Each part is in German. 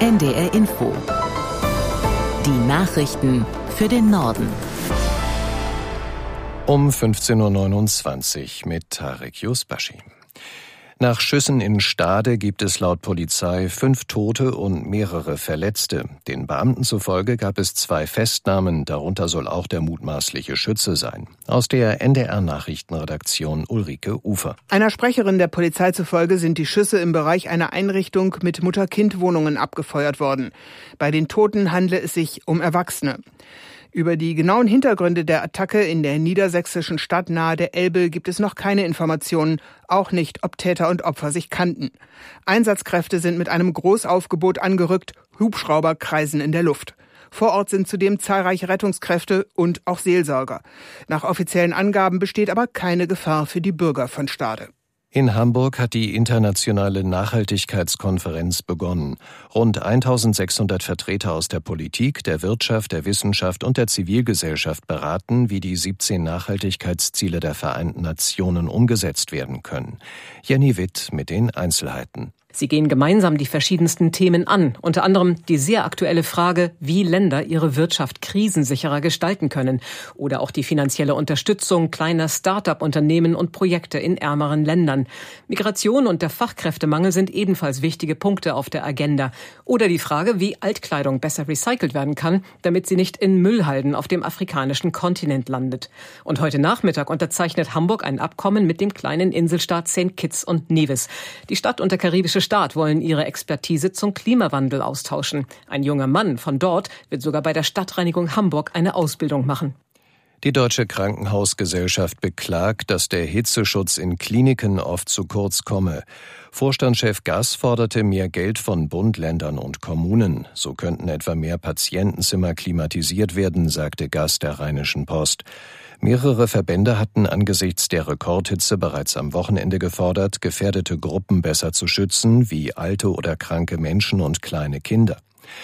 NDR Info. Die Nachrichten für den Norden. Um 15.29 Uhr mit Tarek Yusbashi. Nach Schüssen in Stade gibt es laut Polizei 5 Tote und mehrere Verletzte. Den Beamten zufolge gab es 2 Festnahmen, darunter soll auch der mutmaßliche Schütze sein. Aus der NDR-Nachrichtenredaktion Ulrike Ufer. Einer Sprecherin der Polizei zufolge sind die Schüsse im Bereich einer Einrichtung mit Mutter-Kind-Wohnungen abgefeuert worden. Bei den Toten handle es sich um Erwachsene. Über die genauen Hintergründe der Attacke in der niedersächsischen Stadt nahe der Elbe gibt es noch keine Informationen, auch nicht, ob Täter und Opfer sich kannten. Einsatzkräfte sind mit einem Großaufgebot angerückt, Hubschrauber kreisen in der Luft. Vor Ort sind zudem zahlreiche Rettungskräfte und auch Seelsorger. Nach offiziellen Angaben besteht aber keine Gefahr für die Bürger von Stade. In Hamburg hat die internationale Nachhaltigkeitskonferenz begonnen. Rund 1600 Vertreter aus der Politik, der Wirtschaft, der Wissenschaft und der Zivilgesellschaft beraten, wie die 17 Nachhaltigkeitsziele der Vereinten Nationen umgesetzt werden können. Jenny Witt mit den Einzelheiten. Sie gehen gemeinsam die verschiedensten Themen an, unter anderem die sehr aktuelle Frage, wie Länder ihre Wirtschaft krisensicherer gestalten können oder auch die finanzielle Unterstützung kleiner Start-up-Unternehmen und Projekte in ärmeren Ländern. Migration und der Fachkräftemangel sind ebenfalls wichtige Punkte auf der Agenda. Oder die Frage, wie Altkleidung besser recycelt werden kann, damit sie nicht in Müllhalden auf dem afrikanischen Kontinent landet. Und heute Nachmittag unterzeichnet Hamburg ein Abkommen mit dem kleinen Inselstaat St. Kitts und Nevis. Die Stadt und der karibische Staat wollen ihre Expertise zum Klimawandel austauschen. Ein junger Mann von dort wird sogar bei der Stadtreinigung Hamburg eine Ausbildung machen. Die Deutsche Krankenhausgesellschaft beklagt, dass der Hitzeschutz in Kliniken oft zu kurz komme. Vorstandschef Gass forderte mehr Geld von Bund, Ländern und Kommunen. So könnten etwa mehr Patientenzimmer klimatisiert werden, sagte Gass der Rheinischen Post. Mehrere Verbände hatten angesichts der Rekordhitze bereits am Wochenende gefordert, gefährdete Gruppen besser zu schützen, wie alte oder kranke Menschen und kleine Kinder.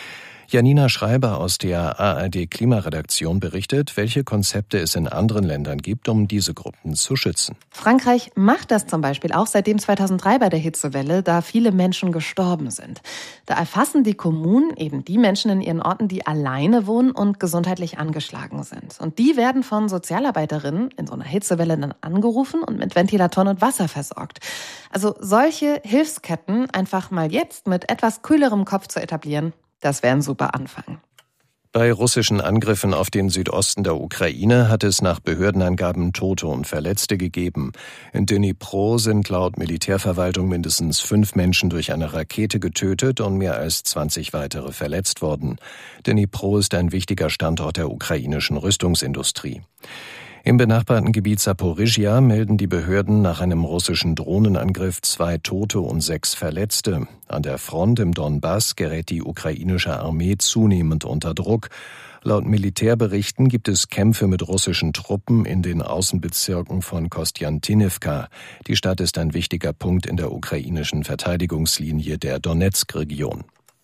Janina Schreiber aus der ARD-Klimaredaktion berichtet, welche Konzepte es in anderen Ländern gibt, um diese Gruppen zu schützen. Frankreich macht das zum Beispiel auch seitdem 2003 bei der Hitzewelle, da viele Menschen gestorben sind. Da erfassen die Kommunen eben die Menschen in ihren Orten, die alleine wohnen und gesundheitlich angeschlagen sind. Und die werden von Sozialarbeiterinnen in so einer Hitzewelle dann angerufen und mit Ventilatoren und Wasser versorgt. Also solche Hilfsketten einfach mal jetzt mit etwas kühlerem Kopf zu etablieren, das wäre ein super Anfang. Bei russischen Angriffen auf den Südosten der Ukraine hat es nach Behördenangaben Tote und Verletzte gegeben. In Dnipro sind laut Militärverwaltung mindestens 5 Menschen durch eine Rakete getötet und mehr als 20 weitere verletzt worden. Dnipro ist ein wichtiger Standort der ukrainischen Rüstungsindustrie. Im benachbarten Gebiet Saporischschja melden die Behörden nach einem russischen Drohnenangriff 2 Tote und 6 Verletzte. An der Front im Donbass gerät die ukrainische Armee zunehmend unter Druck. Laut Militärberichten gibt es Kämpfe mit russischen Truppen in den Außenbezirken von Kostjantinivka. Die Stadt ist ein wichtiger Punkt in der ukrainischen Verteidigungslinie der Donezk-Region.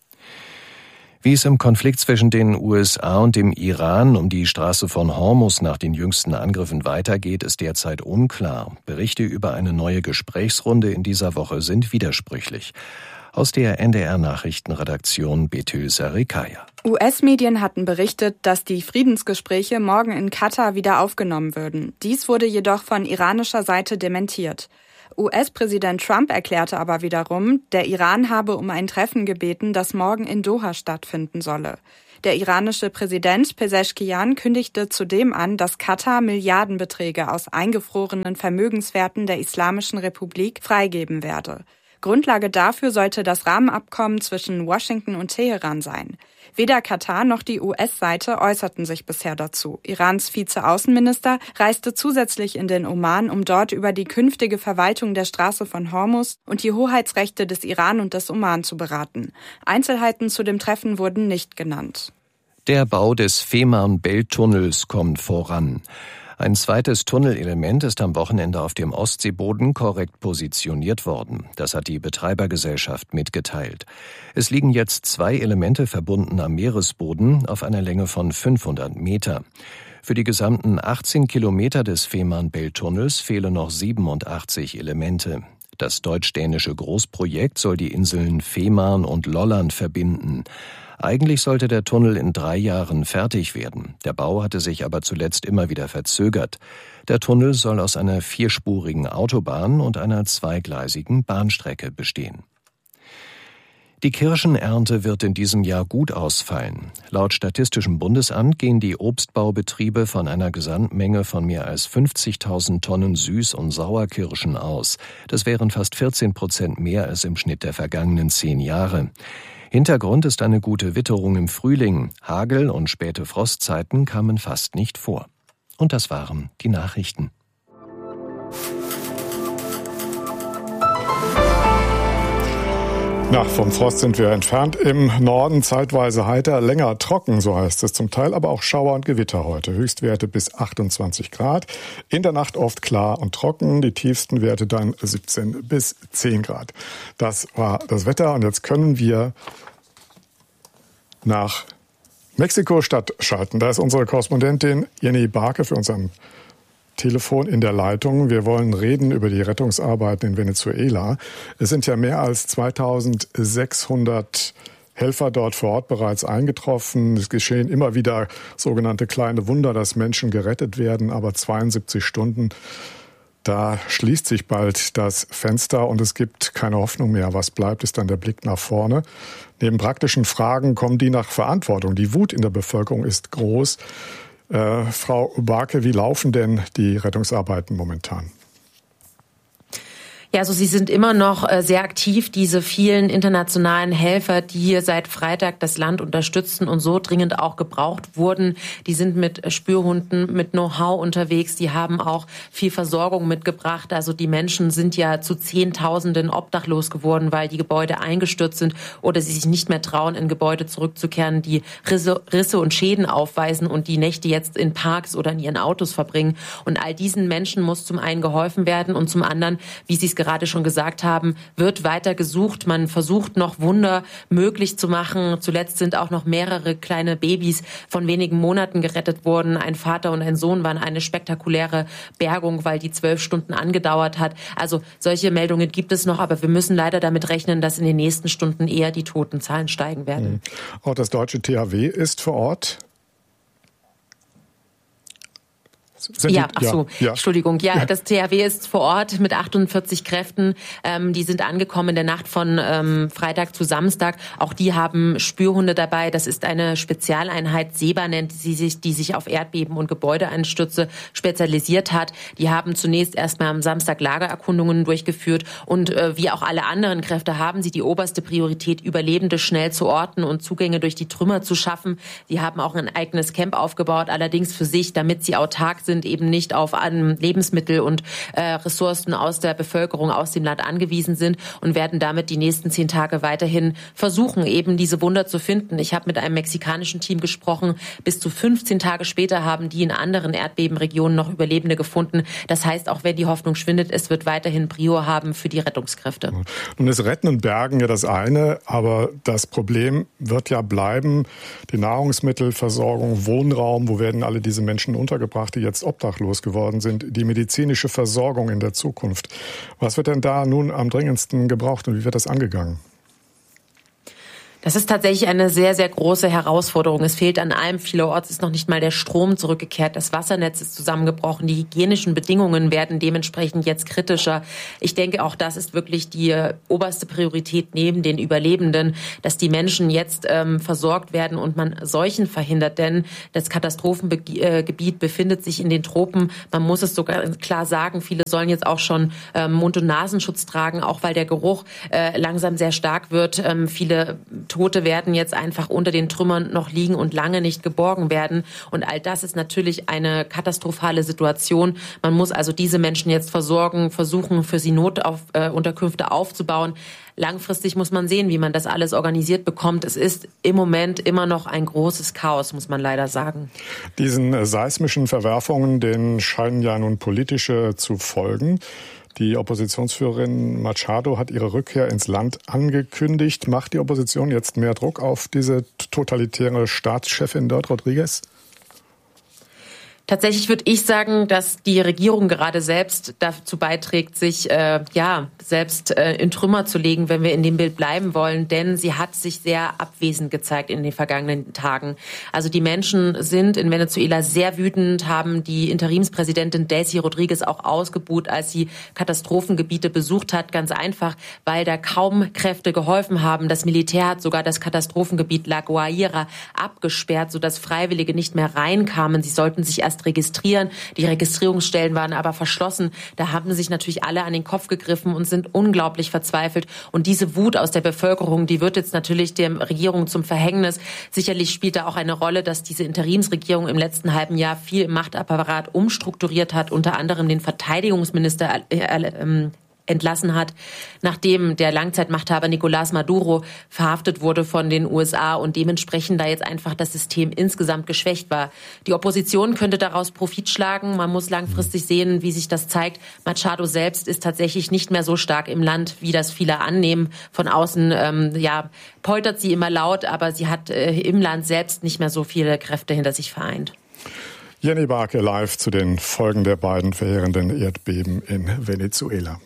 Wie es im Konflikt zwischen den USA und dem Iran um die Straße von Hormuz nach den jüngsten Angriffen weitergeht, ist derzeit unklar. Berichte über eine neue Gesprächsrunde in dieser Woche sind widersprüchlich. Aus der NDR-Nachrichtenredaktion Betül Sarikaya. US-Medien hatten berichtet, dass die Friedensgespräche morgen in Katar wieder aufgenommen würden. Dies wurde jedoch von iranischer Seite dementiert. US-Präsident Trump erklärte aber wiederum, der Iran habe um ein Treffen gebeten, das morgen in Doha stattfinden solle. Der iranische Präsident Pezeshkian kündigte zudem an, dass Katar Milliardenbeträge aus eingefrorenen Vermögenswerten der Islamischen Republik freigeben werde. Grundlage dafür sollte das Rahmenabkommen zwischen Washington und Teheran sein. Weder Katar noch die US-Seite äußerten sich bisher dazu. Irans Vize-Außenminister reiste zusätzlich in den Oman, um dort über die künftige Verwaltung der Straße von Hormuz und die Hoheitsrechte des Iran und des Oman zu beraten. Einzelheiten zu dem Treffen wurden nicht genannt. Der Bau des Fehmarn-Belt-Tunnels kommt voran. Ein zweites Tunnelelement ist am Wochenende auf dem Ostseeboden korrekt positioniert worden. Das hat die Betreibergesellschaft mitgeteilt. Es liegen jetzt 2 Elemente verbunden am Meeresboden auf einer Länge von 500 Meter. Für die gesamten 18 Kilometer des Fehmarn-Belt-Tunnels fehlen noch 87 Elemente. Das deutsch-dänische Großprojekt soll die Inseln Fehmarn und Lolland verbinden. Eigentlich sollte der Tunnel in 3 Jahren fertig werden. Der Bau hatte sich aber zuletzt immer wieder verzögert. Der Tunnel soll aus einer 4-spurigen Autobahn und einer 2-gleisigen Bahnstrecke bestehen. Die Kirschenernte wird in diesem Jahr gut ausfallen. Laut Statistischem Bundesamt gehen die Obstbaubetriebe von einer Gesamtmenge von mehr als 50.000 Tonnen Süß- und Sauerkirschen aus. Das wären fast 14% mehr als im Schnitt der vergangenen 10 Jahre. Hintergrund ist eine gute Witterung im Frühling. Hagel und späte Frostzeiten kamen fast nicht vor. Und das waren die Nachrichten. Vom Frost sind wir entfernt. Im Norden zeitweise heiter, länger trocken, so heißt es. Zum Teil aber auch Schauer und Gewitter heute. Höchstwerte bis 28 Grad. In der Nacht oft klar und trocken. Die tiefsten Werte dann 17 bis 10 Grad. Das war das Wetter. Und jetzt können wir nach Mexiko-Stadt schalten. Da ist unsere Korrespondentin Jenny Barke für uns am Telefon in der Leitung. Wir wollen reden über die Rettungsarbeiten in Venezuela. Es sind ja mehr als 2600 Helfer dort vor Ort bereits eingetroffen. Es geschehen immer wieder sogenannte kleine Wunder, dass Menschen gerettet werden, aber 72 Stunden, da schließt sich bald das Fenster und es gibt keine Hoffnung mehr. Was bleibt, ist dann der Blick nach vorne. Neben praktischen Fragen kommen die nach Verantwortung. Die Wut in der Bevölkerung ist groß. Frau Barke, wie laufen denn die Rettungsarbeiten momentan? Ja, also sie sind immer noch sehr aktiv, diese vielen internationalen Helfer, die seit Freitag das Land unterstützen und so dringend auch gebraucht wurden. Die sind mit Spürhunden, mit Know-how unterwegs. Die haben auch viel Versorgung mitgebracht. Also die Menschen sind ja zu Zehntausenden obdachlos geworden, weil die Gebäude eingestürzt sind oder sie sich nicht mehr trauen, in Gebäude zurückzukehren, die Risse und Schäden aufweisen und die Nächte jetzt in Parks oder in ihren Autos verbringen. Und all diesen Menschen muss zum einen geholfen werden und zum anderen, wie Sie es gerade schon gesagt haben, wird weiter gesucht. Man versucht noch Wunder möglich zu machen. Zuletzt sind auch noch mehrere kleine Babys von wenigen Monaten gerettet worden. Ein Vater und ein Sohn waren eine spektakuläre Bergung, weil die 12 Stunden angedauert hat. Also solche Meldungen gibt es noch, aber wir müssen leider damit rechnen, dass in den nächsten Stunden eher die Totenzahlen steigen werden. Auch das deutsche THW ist vor Ort. Entschuldigung. Ja, das THW ist vor Ort mit 48 Kräften. Die sind angekommen in der Nacht von Freitag zu Samstag. Auch die haben Spürhunde dabei. Das ist eine Spezialeinheit, SEBA nennt sie sich, die sich auf Erdbeben und Gebäudeeinstürze spezialisiert hat. Die haben zunächst erstmal am Samstag Lagererkundungen durchgeführt und wie auch alle anderen Kräfte haben sie die oberste Priorität, Überlebende schnell zu orten und Zugänge durch die Trümmer zu schaffen. Sie haben auch ein eigenes Camp aufgebaut, allerdings für sich, damit sie autark sind, eben nicht auf Lebensmittel und Ressourcen aus der Bevölkerung, aus dem Land angewiesen sind und werden damit die nächsten 10 Tage weiterhin versuchen, eben diese Wunder zu finden. Ich habe mit einem mexikanischen Team gesprochen. Bis zu 15 Tage später haben die in anderen Erdbebenregionen noch Überlebende gefunden. Das heißt, auch wenn die Hoffnung schwindet, es wird weiterhin Prio haben für die Rettungskräfte. Nun ist Retten und Bergen ja das eine, aber das Problem wird ja bleiben, die Nahrungsmittelversorgung, Wohnraum, wo werden alle diese Menschen untergebracht, die jetzt obdachlos geworden sind, die medizinische Versorgung in der Zukunft. Was wird denn da nun am dringendsten gebraucht und wie wird das angegangen? Das ist tatsächlich eine sehr, sehr große Herausforderung. Es fehlt an allem. Vielerorts ist noch nicht mal der Strom zurückgekehrt. Das Wassernetz ist zusammengebrochen. Die hygienischen Bedingungen werden dementsprechend jetzt kritischer. Ich denke, auch das ist wirklich die oberste Priorität neben den Überlebenden, dass die Menschen jetzt versorgt werden und man Seuchen verhindert. Denn das Katastrophengebiet befindet sich in den Tropen. Man muss es sogar klar sagen. Viele sollen jetzt auch schon Mund- und Nasenschutz tragen, auch weil der Geruch langsam sehr stark wird. Viele Tote werden jetzt einfach unter den Trümmern noch liegen und lange nicht geborgen werden. Und all das ist natürlich eine katastrophale Situation. Man muss also diese Menschen jetzt versorgen, versuchen, für sie Notunterkünfte aufzubauen. Langfristig muss man sehen, wie man das alles organisiert bekommt. Es ist im Moment immer noch ein großes Chaos, muss man leider sagen. Diesen seismischen Verwerfungen, denen scheinen ja nun politische zu folgen. Die Oppositionsführerin Machado hat ihre Rückkehr ins Land angekündigt. Macht die Opposition jetzt mehr Druck auf diese totalitäre Staatschefin dort, Rodriguez? Tatsächlich würde ich sagen, dass die Regierung gerade selbst dazu beiträgt, sich selbst in Trümmer zu legen, wenn wir in dem Bild bleiben wollen. Denn sie hat sich sehr abwesend gezeigt in den vergangenen Tagen. Also die Menschen sind in Venezuela sehr wütend, haben die Interimspräsidentin Delcy Rodriguez auch ausgebuht, als sie Katastrophengebiete besucht hat. Ganz einfach, weil da kaum Kräfte geholfen haben. Das Militär hat sogar das Katastrophengebiet La Guaira abgesperrt, sodass Freiwillige nicht mehr reinkamen. Sie sollten sich erst registrieren. Die Registrierungsstellen waren aber verschlossen. Da haben sich natürlich alle an den Kopf gegriffen und sind unglaublich verzweifelt. Und diese Wut aus der Bevölkerung, die wird jetzt natürlich der Regierung zum Verhängnis. Sicherlich spielt da auch eine Rolle, dass diese Interimsregierung im letzten halben Jahr viel im Machtapparat umstrukturiert hat, unter anderem den Verteidigungsminister entlassen hat, nachdem der Langzeitmachthaber Nicolás Maduro verhaftet wurde von den USA und dementsprechend da jetzt einfach das System insgesamt geschwächt war. Die Opposition könnte daraus Profit schlagen. Man muss langfristig sehen, wie sich das zeigt. Machado selbst ist tatsächlich nicht mehr so stark im Land, wie das viele annehmen. Von außen poltert sie immer laut, aber sie hat im Land selbst nicht mehr so viele Kräfte hinter sich vereint. Jenny Barke live zu den Folgen der beiden verheerenden Erdbeben in Venezuela.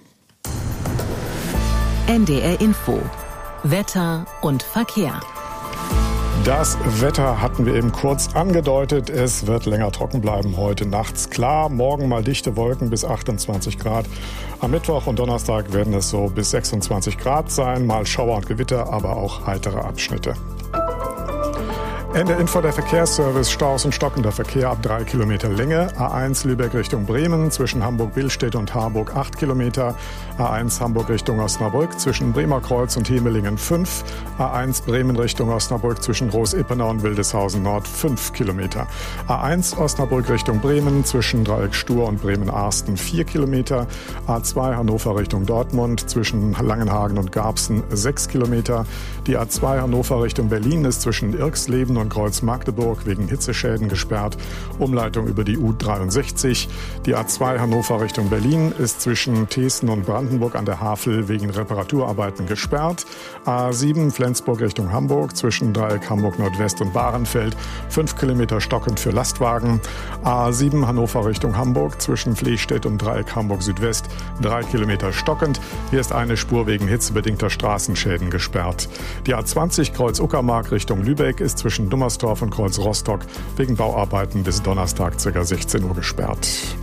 NDR Info. Wetter und Verkehr. Das Wetter hatten wir eben kurz angedeutet. Es wird länger trocken bleiben heute nachts. Klar, morgen mal dichte Wolken bis 28 Grad. Am Mittwoch und Donnerstag werden es so bis 26 Grad sein. Mal Schauer und Gewitter, aber auch heitere Abschnitte. Ende Info der Verkehrsservice. Staus und stockender Verkehr ab 3 Kilometer Länge. A1 Lübeck Richtung Bremen zwischen Hamburg-Billstedt und Harburg 8 Kilometer. A1 Hamburg Richtung Osnabrück zwischen Bremerkreuz und Hemelingen 5. A1 Bremen Richtung Osnabrück zwischen Groß-Ippenau und Wildeshausen Nord 5 Kilometer. A1 Osnabrück Richtung Bremen zwischen Dreieck Stur und Bremen-Arsten 4 Kilometer. A2 Hannover Richtung Dortmund zwischen Langenhagen und Garbsen 6 Kilometer. Die A2 Hannover Richtung Berlin ist zwischen Irksleben und Kreuz-Magdeburg wegen Hitzeschäden gesperrt. Umleitung über die U63. Die A2 Hannover Richtung Berlin ist zwischen Thesen und Brandenburg an der Havel wegen Reparaturarbeiten gesperrt. A7 Flensburg Richtung Hamburg zwischen Dreieck Hamburg Nordwest und Bahrenfeld 5 Kilometer stockend für Lastwagen. A7 Hannover Richtung Hamburg zwischen Flehstedt und Dreieck Hamburg Südwest 3 Kilometer stockend. Hier ist eine Spur wegen hitzebedingter Straßenschäden gesperrt. Die A20 Kreuz Uckermark Richtung Lübeck ist zwischen Dummersdorf und Kreuz Rostock wegen Bauarbeiten bis Donnerstag ca. 16 Uhr gesperrt.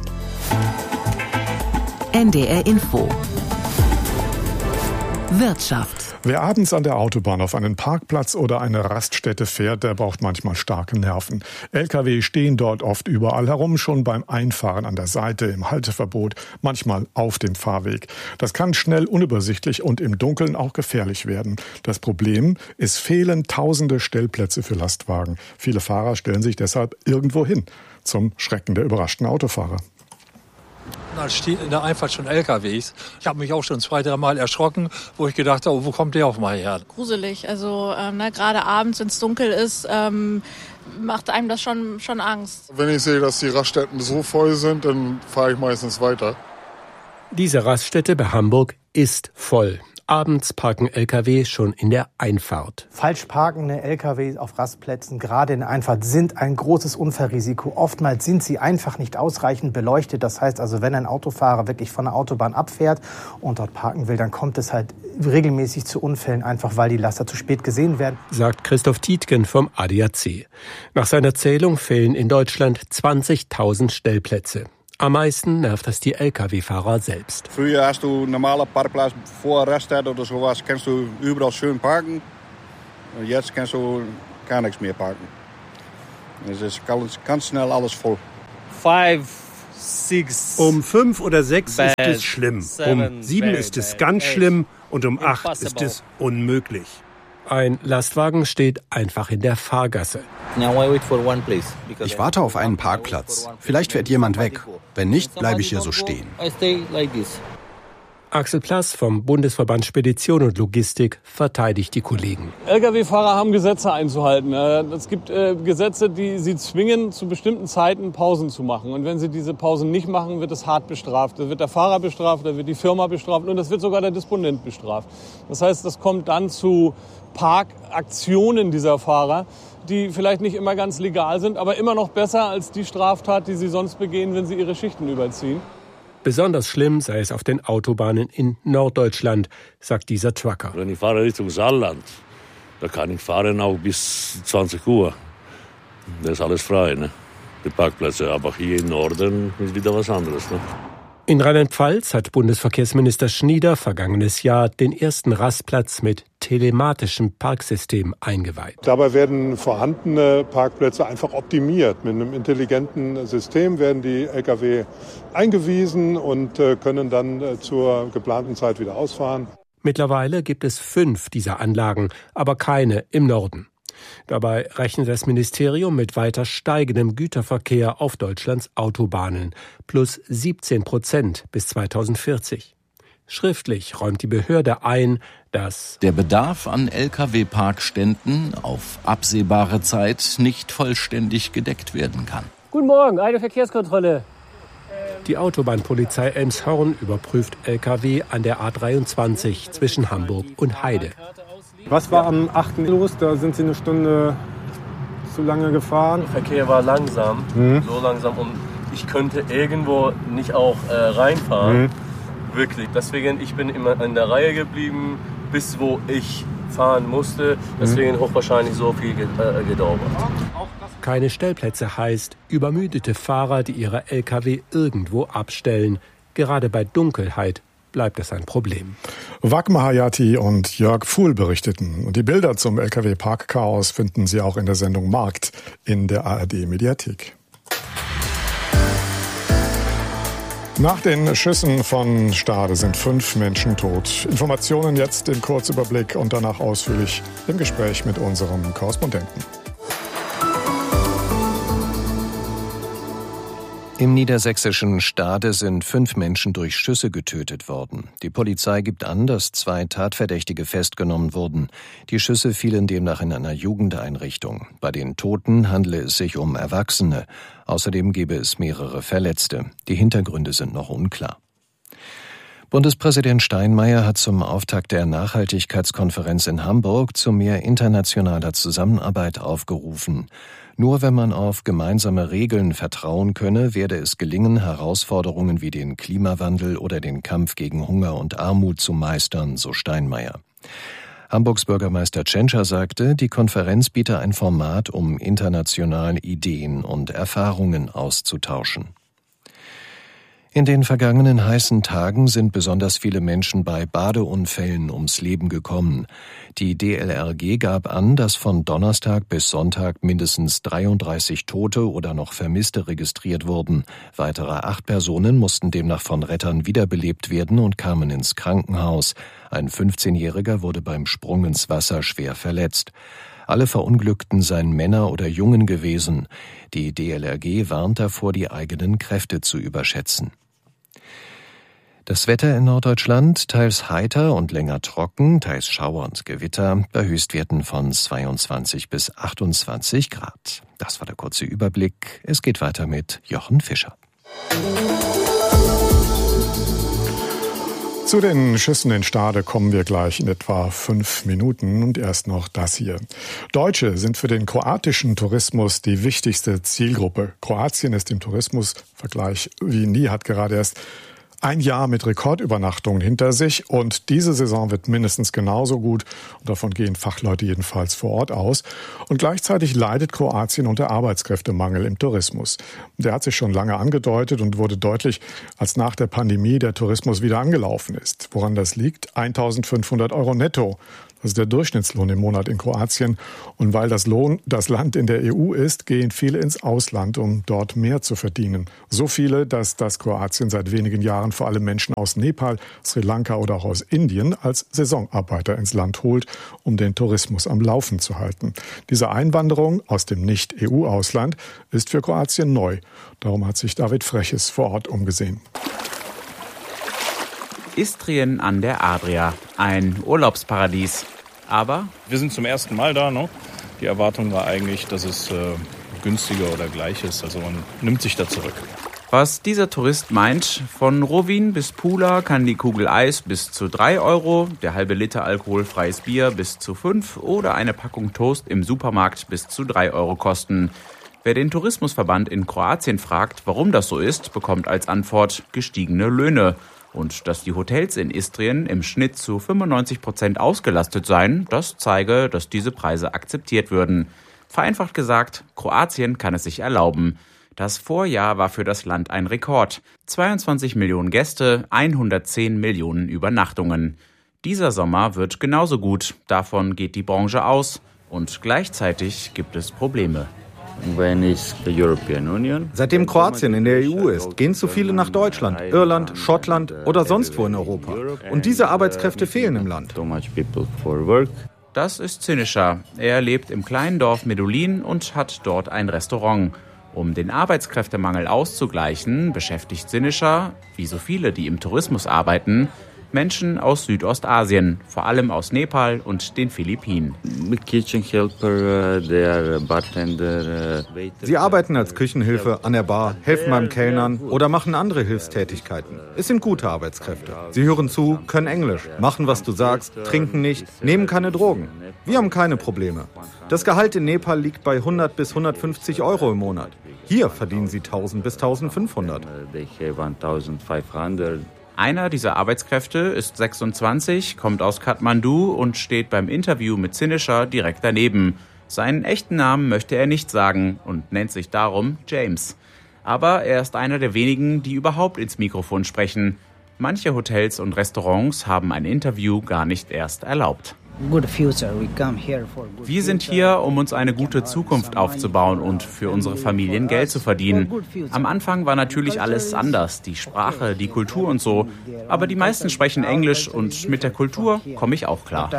NDR Info. Wirtschaft. Wer abends an der Autobahn auf einen Parkplatz oder eine Raststätte fährt, der braucht manchmal starke Nerven. Lkw stehen dort oft überall herum, schon beim Einfahren an der Seite, im Halteverbot, manchmal auf dem Fahrweg. Das kann schnell unübersichtlich und im Dunkeln auch gefährlich werden. Das Problem, es fehlen tausende Stellplätze für Lastwagen. Viele Fahrer stellen sich deshalb irgendwo hin, zum Schrecken der überraschten Autofahrer. Da stehen in der Einfahrt schon LKWs. Ich habe mich auch schon 2-3 Mal erschrocken, wo ich gedacht habe, wo kommt der auf mal her? Gruselig, also gerade abends, wenn es dunkel ist, macht einem das schon Angst. Wenn ich sehe, dass die Raststätten so voll sind, dann fahre ich meistens weiter. Diese Raststätte bei Hamburg ist voll. Abends parken Lkw schon in der Einfahrt. Falsch parkende Lkw auf Rastplätzen, gerade in der Einfahrt, sind ein großes Unfallrisiko. Oftmals sind sie einfach nicht ausreichend beleuchtet. Das heißt also, wenn ein Autofahrer wirklich von der Autobahn abfährt und dort parken will, dann kommt es halt regelmäßig zu Unfällen, einfach weil die Laster zu spät gesehen werden. Sagt Christoph Tietgen vom ADAC. Nach seiner Zählung fehlen in Deutschland 20.000 Stellplätze. Am meisten nervt es die Lkw-Fahrer selbst. Früher hast du normale Parkplatz vor Raststätte oder sowas, kannst du überall schön parken. Und jetzt kannst du gar nichts mehr parken. Es ist ganz schnell alles voll. 5, 6. Um 5 oder 6 ist es schlimm. Um 7 ist es ganz schlimm und um 8 ist es unmöglich. Ein Lastwagen steht einfach in der Fahrgasse. Ich warte auf einen Parkplatz. Vielleicht fährt jemand weg. Wenn nicht, bleibe ich hier so stehen. Axel Plass vom Bundesverband Spedition und Logistik verteidigt die Kollegen. Lkw-Fahrer haben Gesetze einzuhalten. Es gibt Gesetze, die sie zwingen, zu bestimmten Zeiten Pausen zu machen. Und wenn sie diese Pausen nicht machen, wird es hart bestraft. Da wird der Fahrer bestraft, da wird die Firma bestraft und es wird sogar der Disponent bestraft. Das heißt, das kommt dann zu Parkaktionen dieser Fahrer, die vielleicht nicht immer ganz legal sind, aber immer noch besser als die Straftat, die sie sonst begehen, wenn sie ihre Schichten überziehen. Besonders schlimm sei es auf den Autobahnen in Norddeutschland, sagt dieser Trucker. Wenn ich fahre Richtung Saarland, da kann ich fahren auch bis 20 Uhr. Da ist alles frei, ne? Die Parkplätze. Aber hier im Norden ist wieder was anderes, ne? In Rheinland-Pfalz hat Bundesverkehrsminister Schnieder vergangenes Jahr den ersten Rastplatz mit telematischem Parksystem eingeweiht. Dabei werden vorhandene Parkplätze einfach optimiert. Mit einem intelligenten System werden die Lkw eingewiesen und können dann zur geplanten Zeit wieder ausfahren. Mittlerweile gibt es 5 dieser Anlagen, aber keine im Norden. Dabei rechnet das Ministerium mit weiter steigendem Güterverkehr auf Deutschlands Autobahnen, plus 17% bis 2040. Schriftlich räumt die Behörde ein, dass der Bedarf an Lkw-Parkständen auf absehbare Zeit nicht vollständig gedeckt werden kann. Guten Morgen, eine Verkehrskontrolle. Die Autobahnpolizei Elmshorn überprüft Lkw an der A23 zwischen Hamburg und Heide. Was war am 8. los? Da sind Sie eine Stunde zu lange gefahren. Der Verkehr war langsam, so langsam und ich könnte irgendwo nicht auch reinfahren. Wirklich. Deswegen, ich bin immer in der Reihe geblieben, bis wo ich fahren musste. Deswegen hochwahrscheinlich so viel gedauert. Keine Stellplätze heißt übermüdete Fahrer, die ihre Lkw irgendwo abstellen. Gerade bei Dunkelheit bleibt es ein Problem. Wagmar Hayati und Jörg Pfuhl berichteten. Und die Bilder zum Lkw-Parkchaos finden Sie auch in der Sendung Markt in der ARD-Mediathek. Nach den Schüssen von Stade sind 5 Menschen tot. Informationen jetzt im Kurzüberblick und danach ausführlich im Gespräch mit unserem Korrespondenten. Im niedersächsischen Stade sind 5 Menschen durch Schüsse getötet worden. Die Polizei gibt an, dass 2 Tatverdächtige festgenommen wurden. Die Schüsse fielen demnach in einer Jugendeinrichtung. Bei den Toten handele es sich um Erwachsene. Außerdem gebe es mehrere Verletzte. Die Hintergründe sind noch unklar. Bundespräsident Steinmeier hat zum Auftakt der Nachhaltigkeitskonferenz in Hamburg zu mehr internationaler Zusammenarbeit aufgerufen. Nur wenn man auf gemeinsame Regeln vertrauen könne, werde es gelingen, Herausforderungen wie den Klimawandel oder den Kampf gegen Hunger und Armut zu meistern, so Steinmeier. Hamburgs Bürgermeister Tschentscher sagte, die Konferenz biete ein Format, um international Ideen und Erfahrungen auszutauschen. In den vergangenen heißen Tagen sind besonders viele Menschen bei Badeunfällen ums Leben gekommen. Die DLRG gab an, dass von Donnerstag bis Sonntag mindestens 33 Tote oder noch Vermisste registriert wurden. Weitere 8 Personen mussten demnach von Rettern wiederbelebt werden und kamen ins Krankenhaus. Ein 15-Jähriger wurde beim Sprung ins Wasser schwer verletzt. Alle Verunglückten seien Männer oder Jungen gewesen. Die DLRG warnt davor, die eigenen Kräfte zu überschätzen. Das Wetter in Norddeutschland teils heiter und länger trocken, teils Schauer und Gewitter, bei Höchstwerten von 22 bis 28 Grad. Das war der kurze Überblick. Es geht weiter mit Jochen Fischer. Zu den Schüssen in Stade kommen wir gleich in etwa 5 Minuten und erst noch das hier. Deutsche sind für den kroatischen Tourismus die wichtigste Zielgruppe. Kroatien ist im Tourismusvergleich wie nie, hat gerade erst ein Jahr mit Rekordübernachtungen hinter sich und diese Saison wird mindestens genauso gut und davon gehen Fachleute jedenfalls vor Ort aus. Und gleichzeitig leidet Kroatien unter Arbeitskräftemangel im Tourismus. Der hat sich schon lange angedeutet und wurde deutlich, als nach der Pandemie der Tourismus wieder angelaufen ist. Woran das liegt? 1.500 € netto. Das ist der Durchschnittslohn im Monat in Kroatien. Und weil das Land in der EU ist, gehen viele ins Ausland, um dort mehr zu verdienen. So viele, dass das Kroatien seit wenigen Jahren vor allem Menschen aus Nepal, Sri Lanka oder auch aus Indien als Saisonarbeiter ins Land holt, um den Tourismus am Laufen zu halten. Diese Einwanderung aus dem Nicht-EU-Ausland ist für Kroatien neu. Darum hat sich David Freches vor Ort umgesehen. Istrien an der Adria, ein Urlaubsparadies. Aber wir sind zum ersten Mal da, ne? Die Erwartung war eigentlich, dass es günstiger oder gleich ist. Also man nimmt sich da zurück. Was dieser Tourist meint, von Rovinj bis Pula kann die Kugel Eis bis zu 3 €, der halbe Liter alkoholfreies Bier bis zu 5 oder eine Packung Toast im Supermarkt bis zu 3 € kosten. Wer den Tourismusverband in Kroatien fragt, warum das so ist, bekommt als Antwort gestiegene Löhne. Und dass die Hotels in Istrien im Schnitt zu 95% ausgelastet seien, das zeige, dass diese Preise akzeptiert würden. Vereinfacht gesagt, Kroatien kann es sich erlauben. Das Vorjahr war für das Land ein Rekord. 22 Millionen Gäste, 110 Millionen Übernachtungen. Dieser Sommer wird genauso gut. Davon geht die Branche aus. Und gleichzeitig gibt es Probleme. Seitdem Kroatien in der EU ist, gehen zu viele nach Deutschland, Irland, Schottland oder sonst wo in Europa. Und diese Arbeitskräfte fehlen im Land. Das ist Synisha. Er lebt im kleinen Dorf Medulin und hat dort ein Restaurant. Um den Arbeitskräftemangel auszugleichen, beschäftigt Synisha, wie so viele, die im Tourismus arbeiten, Menschen aus Südostasien, vor allem aus Nepal und den Philippinen. Sie arbeiten als Küchenhilfe an der Bar, helfen beim Kellnern oder machen andere Hilfstätigkeiten. Es sind gute Arbeitskräfte. Sie hören zu, können Englisch, machen, was du sagst, trinken nicht, nehmen keine Drogen. Wir haben keine Probleme. Das Gehalt in Nepal liegt bei 100 bis 150 € im Monat. Hier verdienen sie 1000 bis 1500. Einer dieser Arbeitskräfte ist 26, kommt aus Kathmandu und steht beim Interview mit Synisha direkt daneben. Seinen echten Namen möchte er nicht sagen und nennt sich darum James. Aber er ist einer der wenigen, die überhaupt ins Mikrofon sprechen. Manche Hotels und Restaurants haben ein Interview gar nicht erst erlaubt. Wir sind hier, um uns eine gute Zukunft aufzubauen und für unsere Familien Geld zu verdienen. Am Anfang war natürlich alles anders, die Sprache, die Kultur und so. Aber die meisten sprechen Englisch und mit der Kultur komme ich auch klar.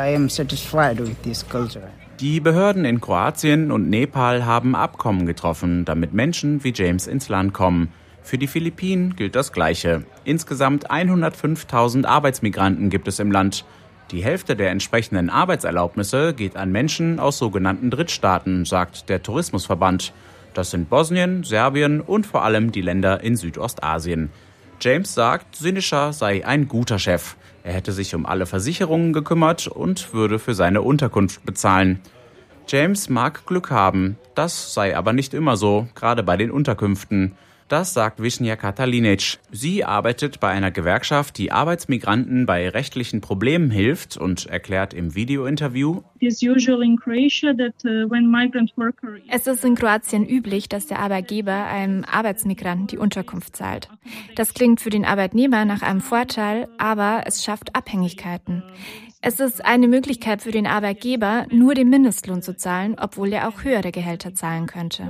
Die Behörden in Kroatien und Nepal haben Abkommen getroffen, damit Menschen wie James ins Land kommen. Für die Philippinen gilt das Gleiche. Insgesamt 105.000 Arbeitsmigranten gibt es im Land. Die Hälfte der entsprechenden Arbeitserlaubnisse geht an Menschen aus sogenannten Drittstaaten, sagt der Tourismusverband. Das sind Bosnien, Serbien und vor allem die Länder in Südostasien. James sagt, Synisha sei ein guter Chef. Er hätte sich um alle Versicherungen gekümmert und würde für seine Unterkunft bezahlen. James mag Glück haben. Das sei aber nicht immer so, gerade bei den Unterkünften. Das sagt Višnja Katalinic. Sie arbeitet bei einer Gewerkschaft, die Arbeitsmigranten bei rechtlichen Problemen hilft und erklärt im Videointerview: Es ist in Kroatien üblich, dass der Arbeitgeber einem Arbeitsmigranten die Unterkunft zahlt. Das klingt für den Arbeitnehmer nach einem Vorteil, aber es schafft Abhängigkeiten. Es ist eine Möglichkeit für den Arbeitgeber, nur den Mindestlohn zu zahlen, obwohl er auch höhere Gehälter zahlen könnte.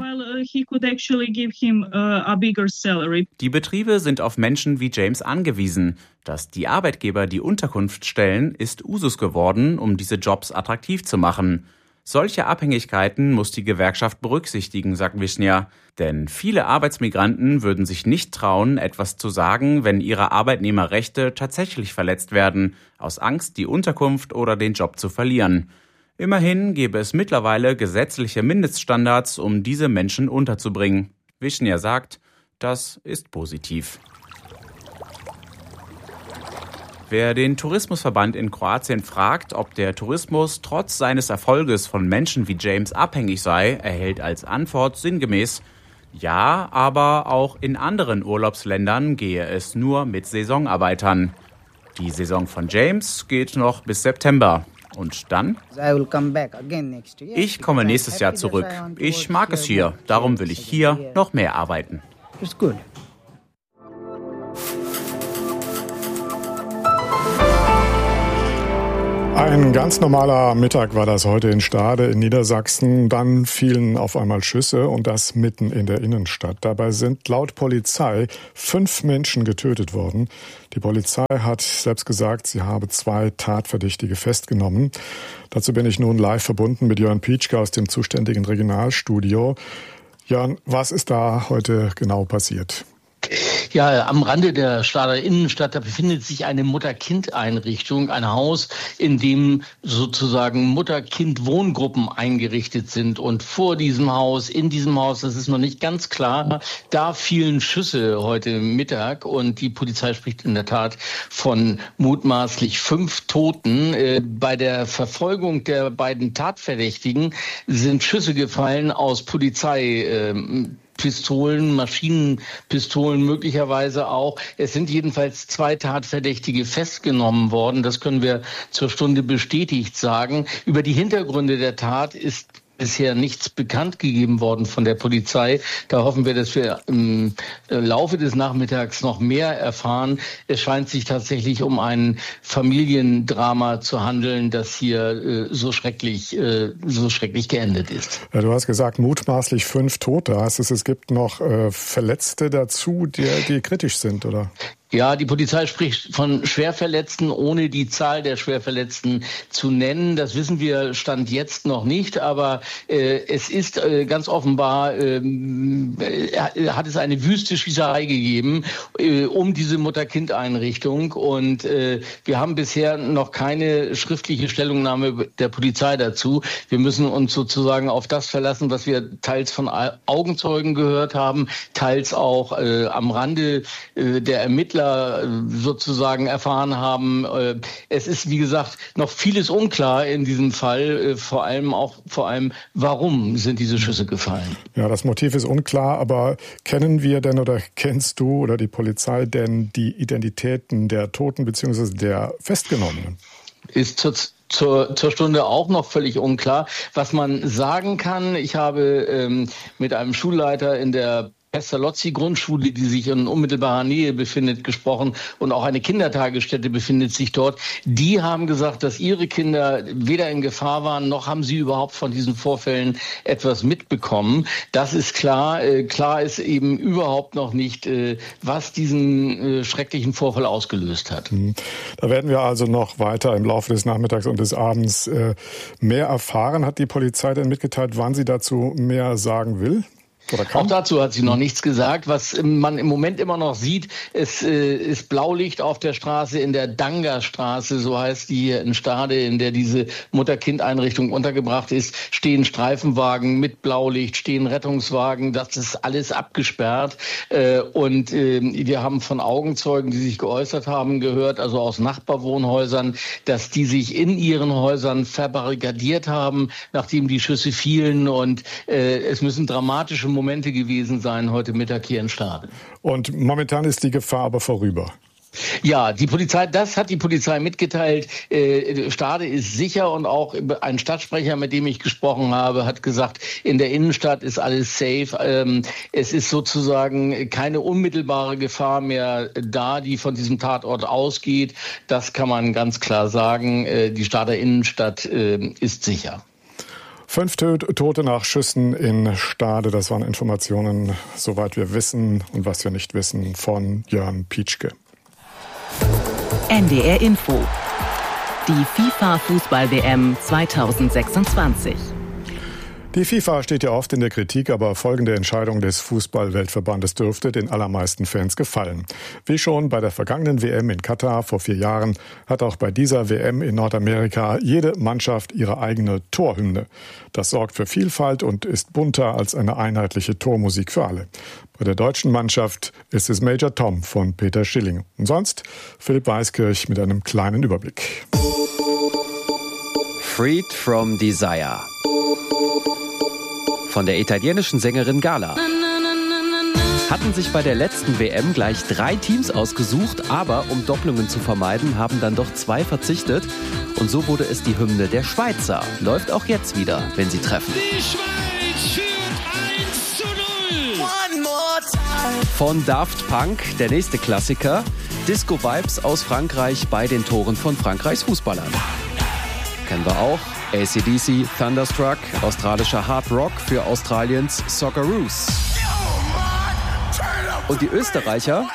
Die Betriebe sind auf Menschen wie James angewiesen. Dass die Arbeitgeber die Unterkunft stellen, ist Usus geworden, um diese Jobs attraktiv zu machen. Solche Abhängigkeiten muss die Gewerkschaft berücksichtigen, sagt Višnja. Denn viele Arbeitsmigranten würden sich nicht trauen, etwas zu sagen, wenn ihre Arbeitnehmerrechte tatsächlich verletzt werden, aus Angst, die Unterkunft oder den Job zu verlieren. Immerhin gäbe es mittlerweile gesetzliche Mindeststandards, um diese Menschen unterzubringen. Višnja sagt, das ist positiv. Wer den Tourismusverband in Kroatien fragt, ob der Tourismus trotz seines Erfolges von Menschen wie James abhängig sei, erhält als Antwort sinngemäß: Ja, aber auch in anderen Urlaubsländern gehe es nur mit Saisonarbeitern. Die Saison von James geht noch bis September. Und dann? Ich komme nächstes Jahr zurück. Ich mag es hier, darum will ich hier noch mehr arbeiten. Ein ganz normaler Mittag war das heute in Stade in Niedersachsen. Dann fielen auf einmal Schüsse und das mitten in der Innenstadt. Dabei sind laut Polizei 5 Menschen getötet worden. Die Polizei hat selbst gesagt, sie habe 2 Tatverdächtige festgenommen. Dazu bin ich nun live verbunden mit Jörn Pietschke aus dem zuständigen Regionalstudio. Jörn, was ist da heute genau passiert? Ja, am Rande der Stader Innenstadt, da befindet sich eine Mutter-Kind-Einrichtung, ein Haus, in dem sozusagen Mutter-Kind-Wohngruppen eingerichtet sind. Und vor diesem Haus, in diesem Haus, das ist noch nicht ganz klar, da fielen Schüsse heute Mittag und die Polizei spricht in der Tat von mutmaßlich 5 Toten. Bei der Verfolgung der beiden Tatverdächtigen sind Schüsse gefallen aus Pistolen, Maschinenpistolen möglicherweise auch. Es sind jedenfalls 2 Tatverdächtige festgenommen worden. Das können wir zur Stunde bestätigt sagen. Über die Hintergründe der Tat ist bisher nichts bekannt gegeben worden von der Polizei. Da hoffen wir, dass wir im Laufe des Nachmittags noch mehr erfahren. Es scheint sich tatsächlich um ein Familiendrama zu handeln, das hier so schrecklich geendet ist. Ja, du hast gesagt, mutmaßlich 5 Tote. Heißt es gibt noch Verletzte dazu, die kritisch sind, oder? Ja, die Polizei spricht von Schwerverletzten, ohne die Zahl der Schwerverletzten zu nennen. Das wissen wir Stand jetzt noch nicht, aber es ist ganz offenbar, hat es eine wüste Schießerei gegeben um diese Mutter-Kind-Einrichtung. Und wir haben bisher noch keine schriftliche Stellungnahme der Polizei dazu. Wir müssen uns sozusagen auf das verlassen, was wir teils von Augenzeugen gehört haben, teils auch am Rande der Ermittler sozusagen erfahren haben. Es ist, wie gesagt, noch vieles unklar in diesem Fall, vor allem, warum sind diese Schüsse gefallen. Ja, das Motiv ist unklar, aber kennen wir denn oder kennst du oder die Polizei denn die Identitäten der Toten bzw. der Festgenommenen? Ist zur Stunde auch noch völlig unklar. Was man sagen kann, ich habe mit einem Schulleiter in der Pestalozzi-Grundschule, die sich in unmittelbarer Nähe befindet, gesprochen und auch eine Kindertagesstätte befindet sich dort. Die haben gesagt, dass ihre Kinder weder in Gefahr waren, noch haben sie überhaupt von diesen Vorfällen etwas mitbekommen. Das ist klar. Klar ist eben überhaupt noch nicht, was diesen schrecklichen Vorfall ausgelöst hat. Da werden wir also noch weiter im Laufe des Nachmittags und des Abends mehr erfahren. Hat die Polizei denn mitgeteilt, wann sie dazu mehr sagen will? Auch dazu hat sie noch nichts gesagt. Was man im Moment immer noch sieht, es ist Blaulicht auf der Straße, in der Danga-Straße, so heißt die hier in Stade, in der diese Mutter-Kind-Einrichtung untergebracht ist, stehen Streifenwagen mit Blaulicht, stehen Rettungswagen, das ist alles abgesperrt. Und wir haben von Augenzeugen, die sich geäußert haben, gehört, also aus Nachbarwohnhäusern, dass die sich in ihren Häusern verbarrikadiert haben, nachdem die Schüsse fielen. Und es müssen dramatische Momente gewesen sein heute Mittag hier in Stade. Und momentan ist die Gefahr aber vorüber. Ja, das hat die Polizei mitgeteilt. Stade ist sicher und auch ein Stadtsprecher, mit dem ich gesprochen habe, hat gesagt, in der Innenstadt ist alles safe. Es ist sozusagen keine unmittelbare Gefahr mehr da, die von diesem Tatort ausgeht. Das kann man ganz klar sagen. Die Stader Innenstadt ist sicher. 5 Tote nach Schüssen in Stade, das waren Informationen, soweit wir wissen und was wir nicht wissen, von Jörn Pietschke. NDR Info. Die FIFA-Fußball-WM 2026. Die FIFA steht ja oft in der Kritik, aber folgende Entscheidung des Fußball-Weltverbandes dürfte den allermeisten Fans gefallen. Wie schon bei der vergangenen WM in Katar vor 4 Jahren hat auch bei dieser WM in Nordamerika jede Mannschaft ihre eigene Torhymne. Das sorgt für Vielfalt und ist bunter als eine einheitliche Tormusik für alle. Bei der deutschen Mannschaft ist es Major Tom von Peter Schilling. Und sonst Philipp Weiskirch mit einem kleinen Überblick. Freed from Desire. Von der italienischen Sängerin Gala. Hatten sich bei der letzten WM gleich 3 Teams ausgesucht, aber um Doppelungen zu vermeiden, haben dann doch 2 verzichtet. Und so wurde es die Hymne der Schweizer. Läuft auch jetzt wieder, wenn sie treffen. Die Schweiz führt 1:0. Von Daft Punk, der nächste Klassiker. Disco-Vibes aus Frankreich bei den Toren von Frankreichs Fußballern. Kennen wir auch. AC/DC, Thunderstruck, australischer Hard Rock für Australiens Socceroos. Und die Österreicher,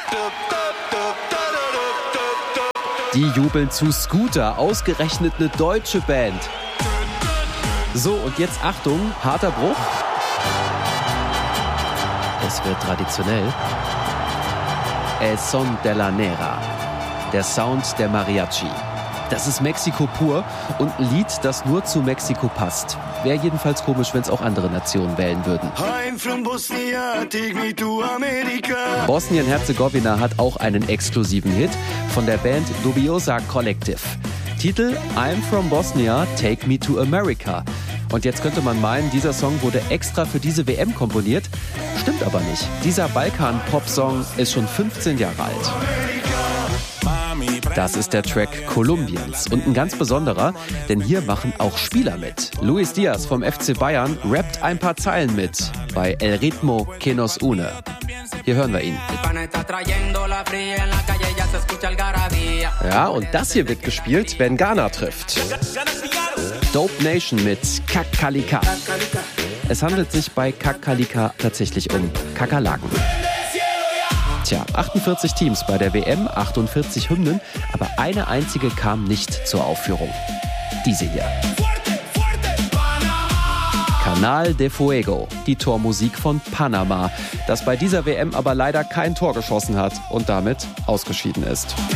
die jubeln zu Scooter, ausgerechnet eine deutsche Band. So, und jetzt Achtung, harter Bruch. Es wird traditionell. El Son de la Negra, der Sound der Mariachi. Das ist Mexiko pur und ein Lied, das nur zu Mexiko passt. Wäre jedenfalls komisch, wenn es auch andere Nationen wählen würden. Bosnien-Herzegowina hat auch einen exklusiven Hit von der Band Dubiosa Collective. Titel I'm from Bosnia, Take Me to America. Und jetzt könnte man meinen, dieser Song wurde extra für diese WM komponiert. Stimmt aber nicht. Dieser Balkan-Pop-Song ist schon 15 Jahre alt. Das ist der Track Kolumbiens und ein ganz besonderer, denn hier machen auch Spieler mit. Luis Diaz vom FC Bayern rappt ein paar Zeilen mit bei El Ritmo que nos une. Hier hören wir ihn. Ja, und das hier wird gespielt, wenn Ghana trifft. Dope Nation mit Kakalika. Es handelt sich bei Kakalika tatsächlich um Kakerlaken. Tja, 48 Teams bei der WM, 48 Hymnen, aber eine einzige kam nicht zur Aufführung. Diese hier. Canal de Fuego, die Tormusik von Panama, das bei dieser WM aber leider kein Tor geschossen hat und damit ausgeschieden ist.